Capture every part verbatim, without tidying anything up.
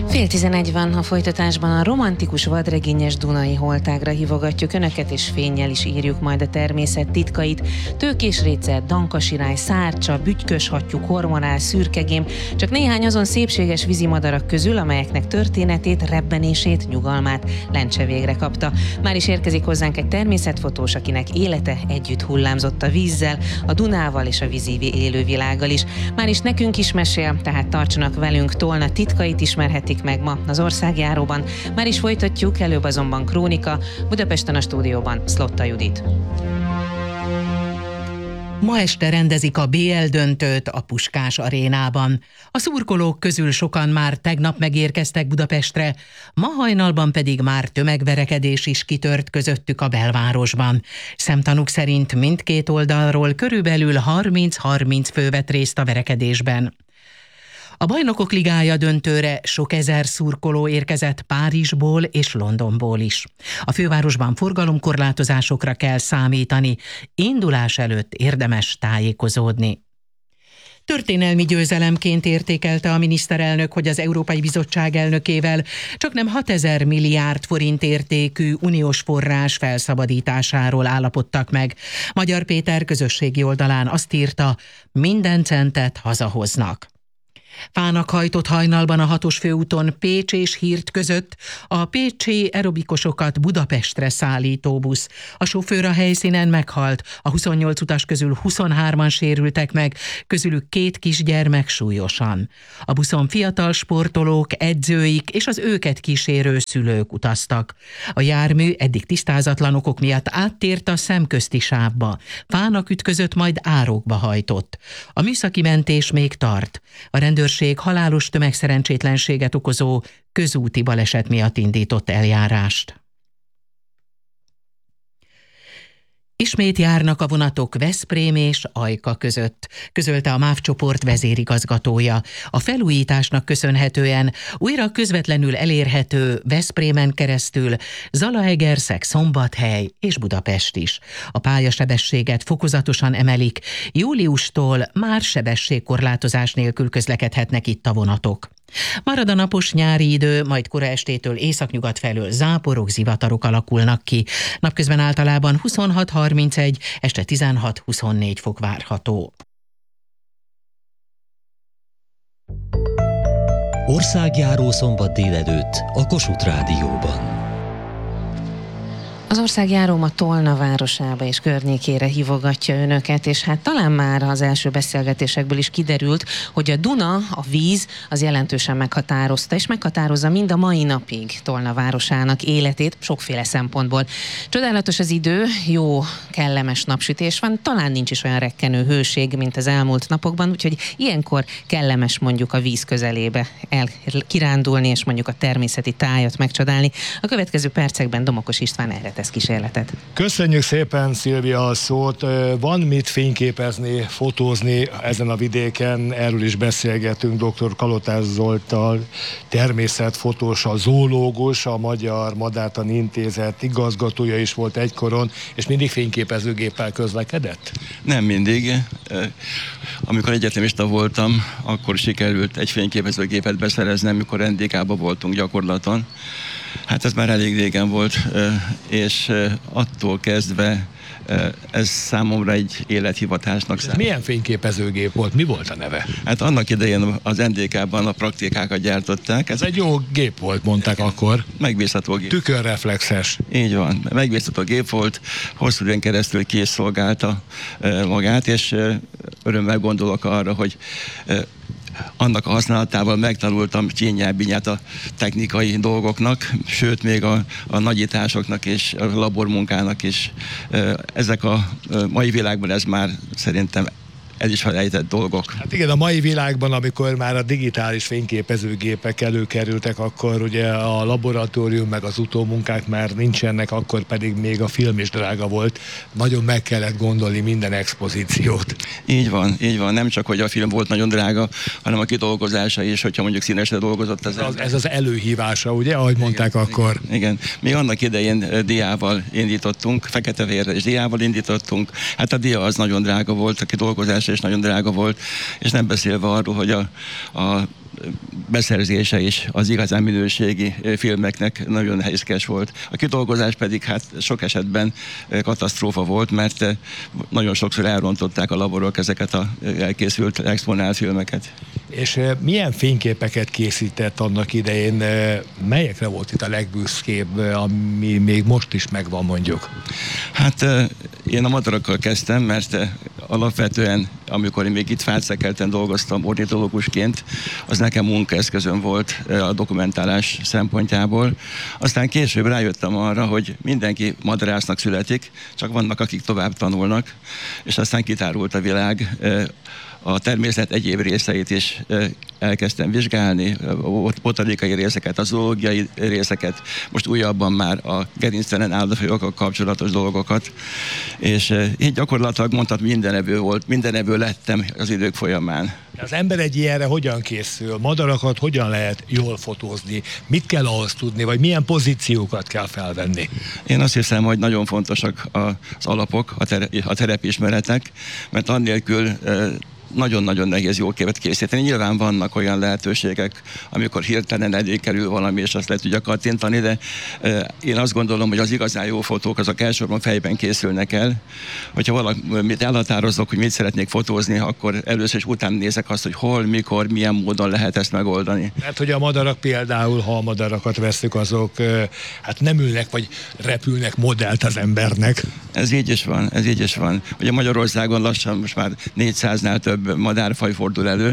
Fél tizenegy van, a folytatásban a romantikus vadregényes Dunai holtágra hívogatjuk Önöket, és fénnyel is írjuk majd a természet titkait. Tőkésréce, dankasirály, szárcsa, bütykös hattyú, kormorál, szürkegém, csak néhány azon szépséges vízimadarak közül, amelyeknek történetét, rebbenését, nyugalmát Lencse végre kapta. Már is érkezik hozzánk egy természetfotós, akinek élete együtt hullámzott a vízzel, a Dunával és a vízívi élővilággal is. Már is nekünk is mesél, tehát tartsanak velünk, Tolna titkait ismerhetik meg ma az országjáróban. Már is folytatjuk, előbb azonban krónika, Budapesten a stúdióban Szlotta Judit. Ma este rendezik a bé el döntőt a Puskás arénában. A szurkolók közül sokan már tegnap megérkeztek Budapestre, ma hajnalban pedig már tömegverekedés is kitört közöttük a belvárosban. Szemtanúk szerint mindkét oldalról körülbelül harminc-harminc fő vett részt a verekedésben. A Bajnokok Ligája döntőre sok ezer szurkoló érkezett Párizsból és Londonból is. A fővárosban forgalomkorlátozásokra kell számítani, indulás előtt érdemes tájékozódni. Történelmi győzelemként értékelte a miniszterelnök, hogy az Európai Bizottság elnökével csaknem hatezer milliárd forint értékű uniós forrás felszabadításáról állapodtak meg. Magyar Péter közösségi oldalán azt írta, minden centet hazahoznak. Fának hajtott hajnalban a hatos főúton Pécs és Hírt között a pécsi aerobikusokat Budapestre szállító busz. A sofőr a helyszínen meghalt, a huszonnyolc utas közül huszonhárman sérültek meg, közülük két kisgyermek súlyosan. A buszon fiatal sportolók, edzőik és az őket kísérő szülők utaztak. A jármű eddig tisztázatlan okok miatt áttért a szemközti sávba. Fának ütközött, majd árokba hajtott. A műszaki mentés még tart. A rendőrség halálos tömegszerencsétlenséget okozó közúti baleset miatt indított eljárást. Ismét járnak a vonatok Veszprém és Ajka között, közölte a MÁV csoport vezérigazgatója. A felújításnak köszönhetően újra közvetlenül elérhető Veszprémen keresztül Zalaegerszeg, Szombathely és Budapest is. A pályasebességet fokozatosan emelik, júliustól már sebességkorlátozás nélkül közlekedhetnek itt a vonatok. Marad a napos nyári idő, majd kora estétől északnyugat felől záporok, zivatarok alakulnak ki. Napközben általában huszonhat harmincegy, este tizenhat huszonnégy fok várható. Országjáró szombat délelőtt a Kossuth Rádióban. Az országjáró ma Tolna városába és környékére hívogatja Önöket, és hát talán már az első beszélgetésekből is kiderült, hogy a Duna, a víz, az jelentősen meghatározta, és meghatározza mind a mai napig Tolna városának életét sokféle szempontból. Csodálatos az idő, jó, kellemes napsütés van, talán nincs is olyan rekkenő hőség, mint az elmúlt napokban, úgyhogy ilyenkor kellemes mondjuk a víz közelébe elkirándulni, és mondjuk a természeti tájat megcsodálni. A következő percekben Domokos István erre tesz kísérletet. Köszönjük szépen, Szilvia, a szót. Van mit fényképezni, fotózni ezen a vidéken, erről is beszélgetünk dr. Kalotás Zolttal, természetfotós, a zoológus, a Magyar Madártani Intézet igazgatója is volt egykoron, és mindig fényképezőgéppel közlekedett? Nem mindig. Amikor egyetemista voltam, akkor sikerült egy fényképezőgépet beszereznem, amikor en dé ká-ban voltunk gyakorlaton. Hát ez már elég régen volt, és attól kezdve ez számomra egy élethivatásnak számít. Milyen fényképezőgép volt? Mi volt a neve? Hát annak idején az en dé ká-ban a praktikákat gyártották. Ez egy jó gép volt, mondták akkor. Megbízható gép. Tükörreflexes. Így van. Megbízható gép volt, hosszú időn keresztül készszolgálta magát, és örömmel gondolok arra, hogy annak a használatával megtanultam csínyelbinyát a technikai dolgoknak, sőt még a, a nagyításoknak és a labormunkának is. Ezek a mai világban ez már szerintem ez is felejtett dolgok. Hát igen, a mai világban, amikor már a digitális fényképezőgépek előkerültek, akkor ugye a laboratórium meg az utómunkák már nincsenek, akkor pedig még a film is drága volt. Nagyon meg kellett gondolni minden expozíciót. Így van, így van. Nem csak, hogy a film volt nagyon drága, hanem a kidolgozása is, hogyha mondjuk színesre dolgozott. Ez az, ez az előhívása, ugye, ahogy igen, mondták igen, akkor. Igen. Még annak idején diával indítottunk, fekete-fehérre és diával indítottunk. Hát a dia az nagyon drága volt, a kidolgozása és nagyon drága volt, és nem beszélve arról, hogy a, a beszerzése is az igazán minőségi filmeknek nagyon nehézkes volt. A kidolgozás pedig hát sok esetben katasztrófa volt, mert nagyon sokszor elrontották a laborok ezeket a elkészült, exponált filmeket. És milyen fényképeket készített annak idején? Melyekre volt itt a legbüszkébb, ami még most is megvan, mondjuk? Hát én a madarakkal kezdtem, mert alapvetően, amikor én még itt Fácszekelten dolgoztam ornitológusként, az nekem munkaeszközöm volt a dokumentálás szempontjából. Aztán később rájöttem arra, hogy mindenki madarásznak születik, csak vannak, akik tovább tanulnak, és aztán kitárult a világ. A természet egyéb részeit is elkezdtem vizsgálni, a botanikai részeket, a zoológiai részeket, most újabban már a gerinctelen állatfajokkal kapcsolatos dolgokat, és így gyakorlatilag mondhatni mindenevő volt, mindenevő lettem az idők folyamán. Az ember egy ilyenre hogyan készül? Madarakat hogyan lehet jól fotózni? Mit kell ahhoz tudni, vagy milyen pozíciókat kell felvenni? Én azt hiszem, hogy nagyon fontosak az alapok, a, tere, a terepismeretek, mert annélkül nagyon-nagyon nehéz jó képet készíteni. Nyilván vannak olyan lehetőségek, amikor hirtelen elé kerül valami, és azt le tudja kattintani, de e, én azt gondolom, hogy az igazán jó fotók azok elsősorban fejben készülnek el. Hogyha valamit elhatározok, hogy mit szeretnék fotózni, akkor először is utána nézek azt, hogy hol, mikor, milyen módon lehet ezt megoldani. Mert hogy a madarak például, ha a madarakat veszük, azok hát nem ülnek, vagy repülnek modellt az embernek. Ez így is van, ez így is van. Ugye Magyarországon lassan most már négyszáznál több madárfaj fordul elő,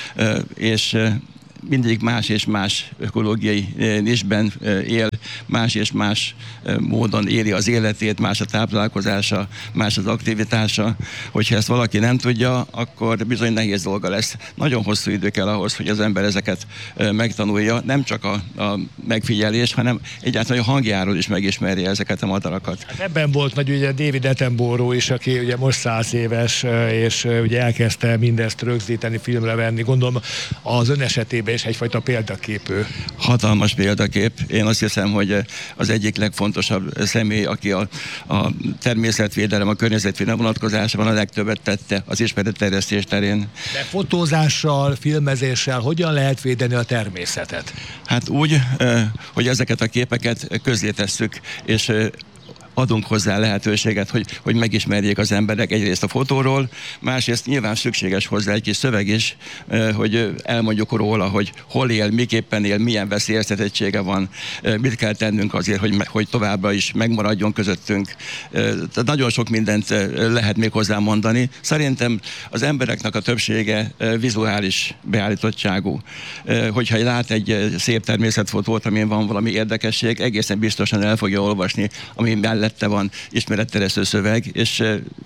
és mindig más és más ökológiai nisben él, más és más módon éli az életét, más a táplálkozása, más az aktivitása. Hogyha ezt valaki nem tudja, akkor bizony nehéz dolga lesz. Nagyon hosszú idő kell ahhoz, hogy az ember ezeket megtanulja, nem csak a, a megfigyelés, hanem egyáltalán a hangjáról is megismerje ezeket a madarakat. Hát ebben volt nagy ugye David Attenborough is, aki ugye most száz éves, és ugye elkezdte mindezt rögzíteni, filmre venni. Gondolom az ön esetében és egyfajta példaképő. Hatalmas példakép. Én azt hiszem, hogy az egyik legfontosabb személy, aki a, a természetvédelem, a környezetvédelem vonatkozásában a legtöbbet tette az ismeretterjesztés terén. De fotózással, filmezéssel hogyan lehet védeni a természetet? Hát úgy, hogy ezeket a képeket közzé tesszük, és adunk hozzá lehetőséget, hogy, hogy megismerjék az emberek egyrészt a fotóról, másrészt nyilván szükséges hozzá egy kis szöveg is, hogy elmondjuk róla, hogy hol él, miképpen él, milyen veszélyeztetettsége van, mit kell tennünk azért, hogy, hogy továbbra is megmaradjon közöttünk. Tehát nagyon sok mindent lehet még hozzá mondani. Szerintem az embereknek a többsége vizuális beállítottságú. Hogyha lát egy szép természetfotót, amin van valami érdekesség, egészen biztosan el fogja olvasni, ami mellett van ismeretterjesztő szöveg, és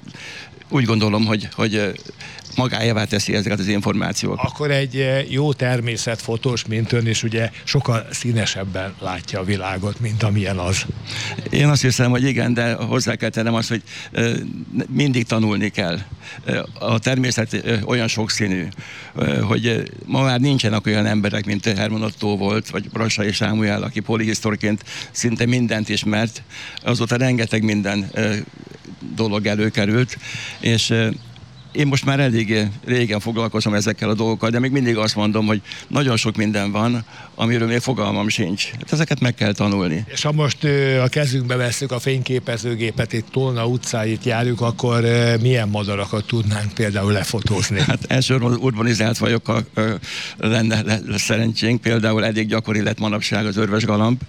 úgy gondolom, hogy, hogy magáévá teszi ezeket az információkat. Akkor egy jó természetfotós, mint ön is, ugye sokkal színesebben látja a világot, mint amilyen az. Én azt hiszem, hogy igen, de hozzá kell tennem azt, hogy mindig tanulni kell. A természet olyan sokszínű, hogy ma már nincsenek olyan emberek, mint Herman Ottó volt, vagy Brassai Sámuel, aki polihisztorként szinte mindent ismert. Azóta rengeteg minden dolog előkerült, és én most már elég régen foglalkozom ezekkel a dolgokkal, de még mindig azt mondom, hogy nagyon sok minden van, amiről még fogalmam sincs. Hát ezeket meg kell tanulni. És ha most a kezünkbe vesszük a fényképezőgépet, itt Tolna utcáit járjuk, akkor milyen madarakat tudnánk például lefotózni? Hát elsősorban urbanizált fajokkal lenne szerencsénk, például elég gyakori lett manapság az örvesgalamb.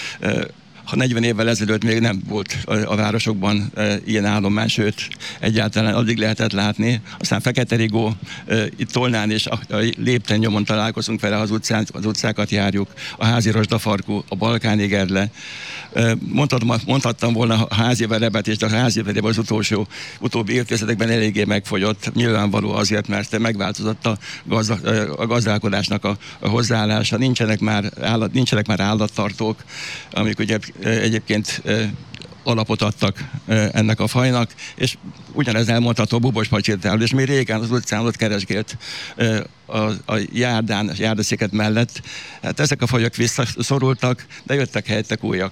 Ha negyven évvel ezelőtt még nem volt a városokban e, ilyen állomány, sőt, egyáltalán addig lehetett látni. Aztán Fekete Rigó, e, itt Tolnán és a, a lépten nyomon találkozunk vele, az, utcán, az utcákat járjuk, a házi rozsdafarkú, a balkáni gerle. E, mondhatom, mondhattam volna a házi verebet, és a házi vereb az utolsó, utóbbi évtizedekben eléggé megfogyott. Nyilvánvaló azért, mert megváltozott a, gazda, a gazdálkodásnak a, a hozzáállása. Nincsenek már, állat, nincsenek már állattartók, amik ugye egyébként alapot adtak ennek a fajnak, és ugyanez elmondható Bubos Pacsétáról, és még régen az utcán ott keresgélt a, a járdán, a járdaszéket mellett. Hát ezek a fajok visszaszorultak, de jöttek helyettek újak.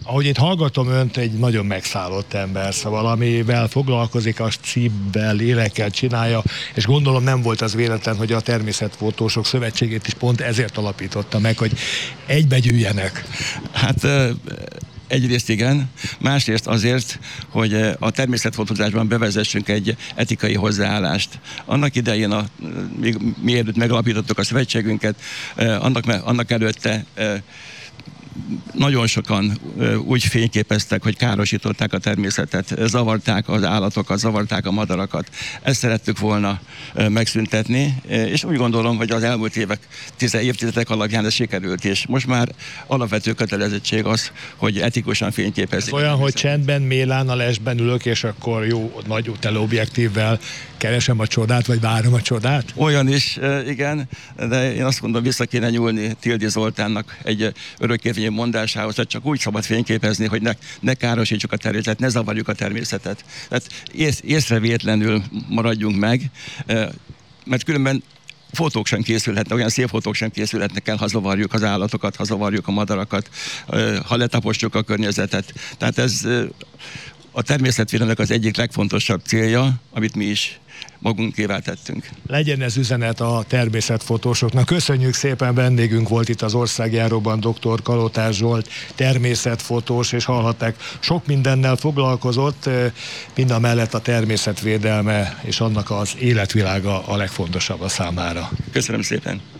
Ahogy itt hallgatom önt, egy nagyon megszállott ember, szóval amivel foglalkozik, azt szívvel, lélekkel csinálja, és gondolom nem volt az véletlen, hogy a Természetfotósok Szövetségét is pont ezért alapította meg, hogy egybegyűjjenek. Hát egyrészt igen, másrészt azért, hogy a természetfotózásban bevezessünk egy etikai hozzáállást. Annak idején, a, még mielőtt megalapítottuk a szövetségünket, annak, annak előtte nagyon sokan úgy fényképeztek, hogy károsították a természetet, zavarták az állatokat, zavarták a madarakat. Ezt szerettük volna megszüntetni, és úgy gondolom, hogy az elmúlt évek, tize évtizedek alapján ez sikerült, és most már alapvető kötelezettség az, hogy etikusan fényképezzük. Ez olyan, hogy csendben, mélán a lesben ülök, és akkor jó nagy teleobjektívvel keresem a csodát, vagy várom a csodát? Olyan is, igen, de én azt mondom, vissza kéne nyúlni Tildi Zoltánnak egy örökérvényű mondásához, hogy csak úgy szabad fényképezni, hogy ne, ne károsítsuk a természetet, ne zavarjuk a természetet. Tehát ész, észrevétlenül maradjunk meg, mert különben fotók sem készülhetnek, olyan szép fotók sem készülhetnek el, ha zavarjuk az állatokat, ha zavarjuk a madarakat, ha letaposjuk a környezetet. Tehát ez a természetvédelemnek az egyik legfontosabb célja, amit mi is magunkévá tettünk. Legyen ez üzenet a természetfotósoknak. Köszönjük szépen, vendégünk volt itt az Országjáróban dr. Kalotás Zsolt, természetfotós, és hallhatták, sok mindennel foglalkozott, mindamellett a természetvédelme és annak az életvilága a legfontosabb a számára. Köszönöm szépen.